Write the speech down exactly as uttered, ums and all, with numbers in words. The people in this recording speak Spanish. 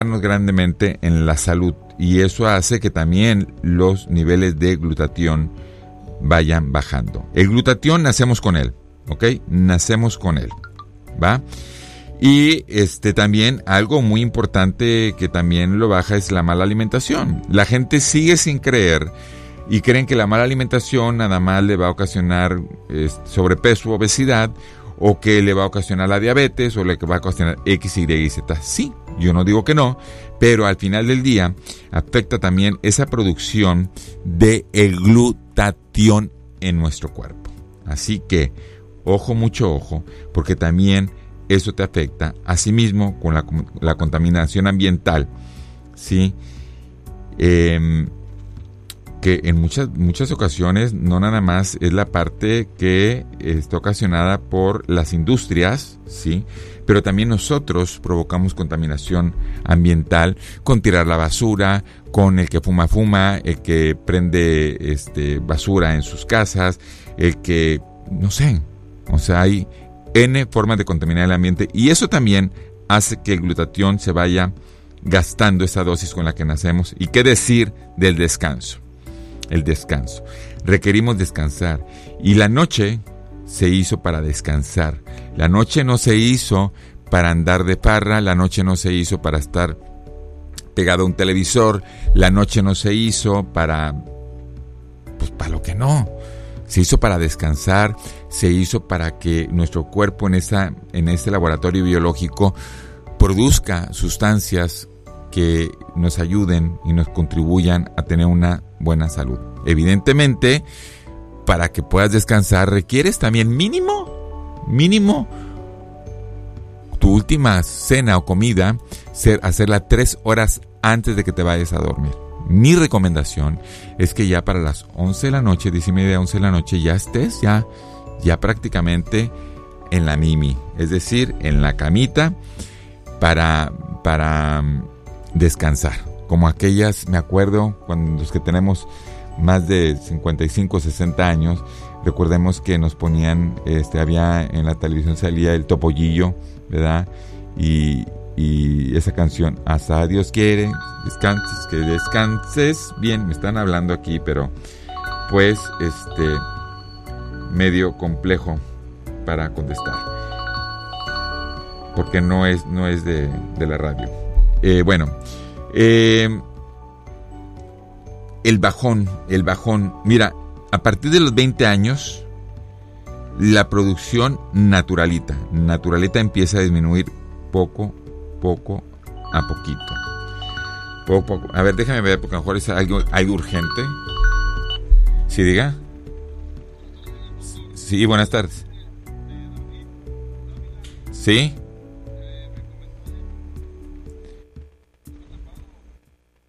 grandemente en la salud, y eso hace que también los niveles de glutatión vayan bajando. El glutatión nacemos con él, ¿ok? Nacemos con él, ¿va? Y este también algo muy importante que también lo baja es la mala alimentación. La gente sigue sin creer y creen que la mala alimentación nada más le va a ocasionar eh, sobrepeso, obesidad, o que le va a ocasionar la diabetes, o le va a ocasionar X, Y y Z. Sí, yo no digo que no, pero al final del día afecta también esa producción de el glutatión en nuestro cuerpo. Así que, ojo, mucho ojo, porque también eso te afecta. Asimismo, con la, la contaminación ambiental, ¿sí? Eh, que en muchas, muchas ocasiones no nada más es la parte que está ocasionada por las industrias, ¿sí? Pero también nosotros provocamos contaminación ambiental con tirar la basura, con el que fuma fuma, el que prende este, basura en sus casas, el que, no sé, o sea, hay N formas de contaminar el ambiente, y eso también hace que el glutatión se vaya gastando esa dosis con la que nacemos. ¿Y qué decir del descanso? El descanso. Requerimos descansar. Y la noche se hizo para descansar. La noche no se hizo para andar de farra. La noche no se hizo para estar pegado a un televisor. La noche no se hizo para... pues para lo que no. Se hizo para descansar. Se hizo para que nuestro cuerpo en, esa, en este laboratorio biológico produzca sustancias que nos ayuden y nos contribuyan a tener una buena salud. Evidentemente, para que puedas descansar requieres también mínimo, mínimo, tu última cena o comida, ser, hacerla tres horas antes de que te vayas a dormir. Mi recomendación es que ya para las once de la noche, diez y media, once de la noche, ya estés ya, ya prácticamente en la mimi, es decir, en la camita para, para descansar. Como aquellas, me acuerdo, cuando los que tenemos más de cincuenta y cinco, sesenta años, recordemos que nos ponían, este, había en la televisión salía el Topollillo, ¿verdad? Y, y esa canción, hasta Dios quiere, descanses, que descanses bien, me están hablando aquí, pero pues, este, medio complejo para contestar, porque no es, no es de, de la radio. Eh, bueno, eh, el bajón, el bajón. Mira, a partir de los veinte años, la producción naturalita, naturalita empieza a disminuir poco, poco a poquito. Poco, poco. A ver, déjame ver, porque a lo mejor es algo, algo urgente. ¿Sí, diga? Sí, buenas tardes. ¿Sí?